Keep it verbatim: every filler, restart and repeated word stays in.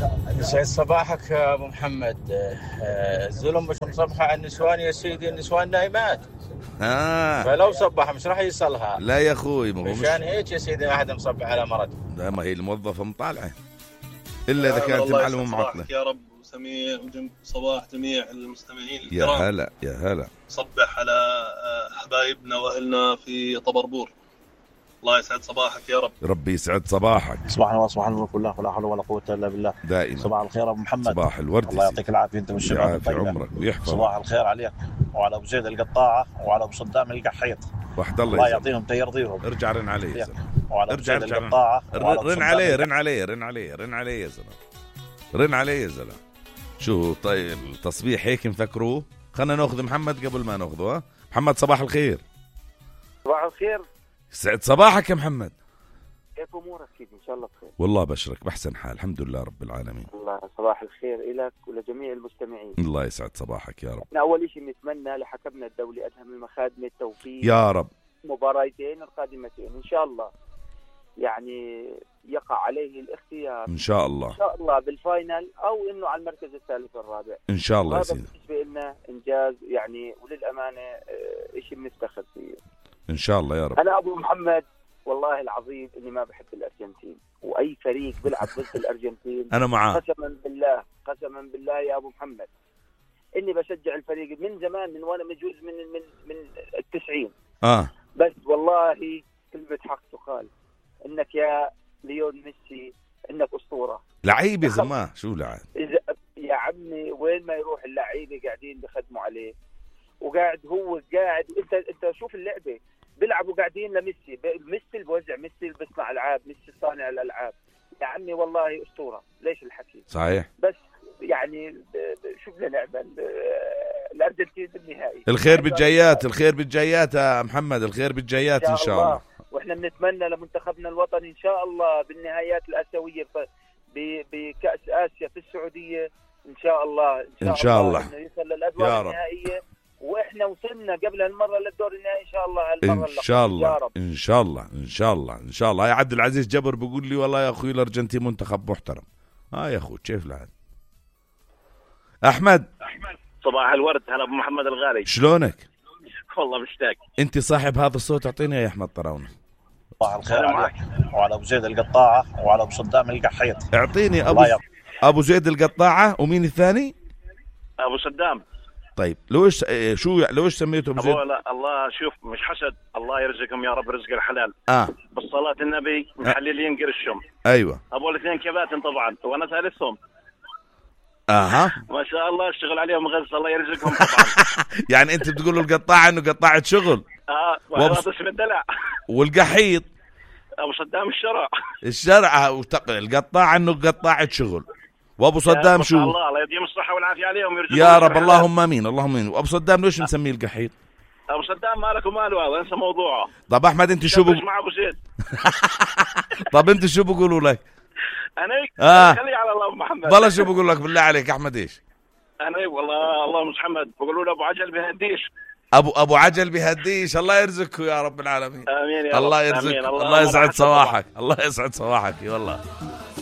يسعد صباحك يا ابو محمد. آه، الزلم مش مصبحة على النسوان يا سيدي، النسوان نايمات. ها فلو صبح مش راح يصلها. لا يا اخوي، ما هو مش مشان هيك يا سيدي ما حد مصبح على مرته. لا، ما هي الموظفه مطالعه الا اذا كانت المعلمه معطله. يا رب وسميع وصباح جميع المستمعين يا الكرام. هلا يا هلا. صبح على حبايبنا واهلنا في طبربور. الله يسعد صباحك يا رب. ربي يسعد صباحك. صباح الله، صباح النور كله، ولا حول ولا قوة إلا بالله. دائما صباح الخير أبو محمد. صباح الورد. الله يعطيك العافية أنت والشباب يعافي الطيبة. عمرك ويحفظك. صباح الخير عليك وعلى أبو زيد القطاعة وعلى أبو صدام القحيط. وحد الله, الله يعطيهم تيرضيهم. ارجع رن عليه يا زلمه. وعلى ارجع أبو زيد ارجع القطاعة. رن عليه رن عليه رن عليه رن عليه يا زلمه. رن عليه يا زلمه. شو طيب التصبيح هيك مفكروه؟ خلينا ناخذ محمد قبل ما ناخذه. ها محمد صباح الخير. صباح الخير. سعد صباحك يا محمد. كيف امورك سيدي؟ ان شاء الله بخير. والله بشرك باحسن حال الحمد لله رب العالمين. الله صباح الخير لك ولجميع المستمعين. الله يسعد صباحك يا رب. احنا اول شيء نتمنى لحكمنا الدولي ادهم المخادم التوفيق يا رب. مباراتين القادمتين ان شاء الله يعني يقع عليه الاختيار ان شاء الله ان شاء الله بالفاينل او انه على المركز الثالث والرابع ان شاء الله يا سيدي. سيدي بالنسبه لنا انجاز يعني وللامانه شيء بنفتخر فيه ان شاء الله يا رب. انا ابو محمد والله العظيم اني ما بحب الارجنتين واي فريق بيلعب ضد الارجنتين انا معاه قسما بالله قسما بالله يا ابو محمد اني بشجع الفريق من زمان من وانا مجوز من من من التسعين. اه بس والله كلمه حق تقال انك يا ليون ميسي انك اسطوره لعيب يا زلمه. شو لعب إذا يا عمي وين ما يروح اللعيبه قاعدين بخدموا عليه وقاعد هو قاعد انت انت شوف اللعبه بيلعبوا قاعدين لميسي. ميسي اللي بوزع، ميسي اللي بيصنع العاب، ميسي صانع الالعاب. يا عمي والله اسطوره. ليش الحكي صحيح. بس يعني شوف لنا لعبه الارجنتين بالنهائي. الخير بالجايات الخير بالجايات يا محمد. الخير بالجايات ان شاء الله. واحنا بنتمنى لمنتخبنا الوطني ان شاء الله بالنهايات الاسيويه بكاس اسيا في السعوديه ان شاء الله ان شاء, إن شاء الله, الله. انه يوصل للادوار النهائيه واحنا وصلنا قبل هالمره للدور النهائي ان شاء الله. هالمره ان شاء الله ان شاء الله ان شاء الله ان شاء الله. يا عبد العزيز جبر بيقول لي والله يا اخوي الارجنتين منتخب محترم. اه يا اخوي كيف لعب احمد. احمد صباح الورد. هلا ابو محمد الغالي شلونك؟ والله مشتاق. انت صاحب هذا الصوت اعطيني يا احمد طراونه. صباح الخير عليك وعلى ابو زيد القطاعه وعلى ابو صدام القحيط. اعطيني ابو ابو زيد القطاعه ومين الثاني؟ ابو صدام. طيب لو ايش شو لو ايش سميته ابو زيد؟ لا الله شوف مش حسد. الله يرزقهم يا رب رزق الحلال. اه بالصلاه النبي محللين قرشهم. ايوه ابو الاثنين كباتن طبعا وانا ثالثهم. اها ما شاء الله اشتغل عليهم غز. الله يرزقهم طبعا. يعني انت بتقول القطاعه انه قطاعه شغل. اه وبص... اسم الدلع. والقحيط ابو صدام الشرع. الشرع وتق... القطاعه انه قطاعه شغل. وابو صدام شو؟ الله الله يديم الصحه والعافيه عليهم ويرزقهم يا رب. اللهم امين اللهم امين. وابو صدام ليش نسميه القحيط؟ ابو صدام مالك وماله هذا انسى موضوعه. طب احمد انت شو بقول مع ابو زيد؟ طب انت شو بقولوا لك؟ انا آه. خلي على الله محمد. والله شو بقول لك بالله عليك احمد ايش؟ انا والله الله محمد بقولوا له ابو عجل بهديش. ابو ابو عجل بهديش. الله يرزقكم يا رب العالمين. امين يا الله رب. يرزقك. الله, الله يسعد صباحك. الله يسعد صباحك والله.